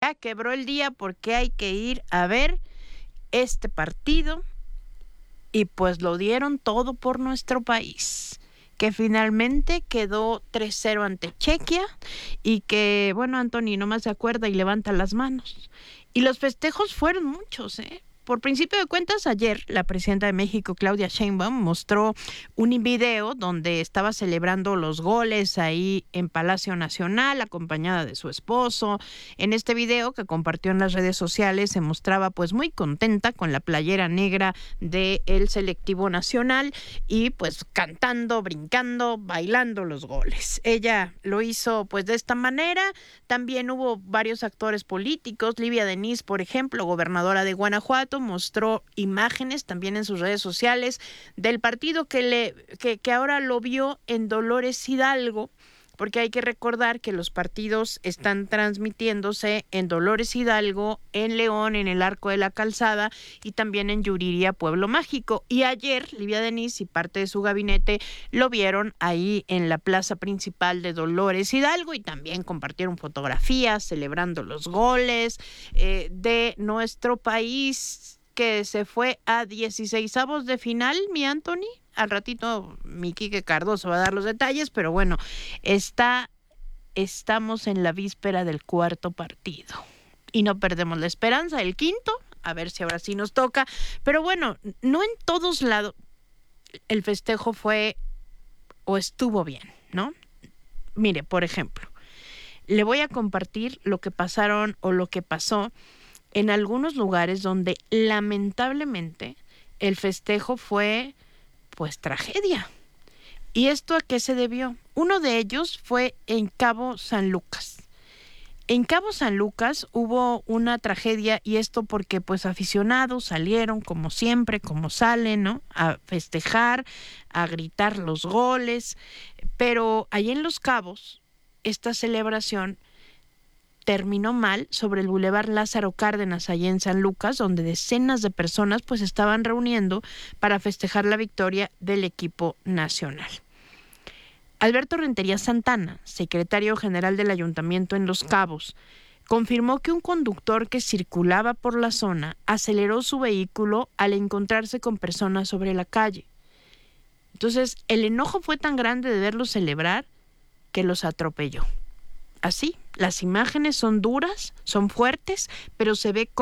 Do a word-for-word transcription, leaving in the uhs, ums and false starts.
ya quebró el día porque hay que ir a ver este partido y pues lo dieron todo por nuestro país, que finalmente quedó tres cero ante Chequia y que, bueno, Anthony nomás se acuerda y levanta las manos. Y los festejos fueron muchos, ¿eh? Por principio de cuentas, ayer la presidenta de México, Claudia Sheinbaum, mostró un video donde estaba celebrando los goles ahí en Palacio Nacional, acompañada de su esposo. En este video que compartió en las redes sociales se mostraba pues muy contenta con la playera negra del selectivo nacional y pues cantando, brincando, bailando los goles. Ella lo hizo pues de esta manera. También hubo varios actores políticos. Livia Denis, por ejemplo, gobernadora de Guanajuato, mostró imágenes también en sus redes sociales del partido que le que, que ahora lo vio en Dolores Hidalgo, porque hay que recordar que los partidos están transmitiéndose en Dolores Hidalgo, en León, en el Arco de la Calzada y también en Yuriria, Pueblo Mágico. Y ayer Livia Denis y parte de su gabinete lo vieron ahí en la plaza principal de Dolores Hidalgo y también compartieron fotografías celebrando los goles eh, de nuestro país, que se fue a dieciseisavos de final, mi Anthony. Al ratito mi Quique Cardoso va a dar los detalles, pero bueno, está, estamos en la víspera del cuarto partido y no perdemos la esperanza, el quinto, a ver si ahora sí nos toca. Pero bueno, no en todos lados el festejo fue o estuvo bien, ¿no? Mire, por ejemplo, le voy a compartir lo que pasaron o lo que pasó en algunos lugares donde lamentablemente el festejo fue pues tragedia. ¿Y esto a qué se debió? Uno de ellos fue en Cabo San Lucas. En Cabo San Lucas hubo una tragedia, y esto porque pues aficionados salieron como siempre, como salen, ¿no? A festejar, a gritar los goles, pero allí en Los Cabos esta celebración terminó mal sobre el Boulevard Lázaro Cárdenas, allá en San Lucas, donde decenas de personas pues estaban reuniendo para festejar la victoria del equipo nacional. Alberto Rentería Santana, secretario general del Ayuntamiento en Los Cabos, confirmó que un conductor que circulaba por la zona aceleró su vehículo al encontrarse con personas sobre la calle. Entonces, el enojo fue tan grande de verlos celebrar que los atropelló. Así, las imágenes son duras, son fuertes, pero se ve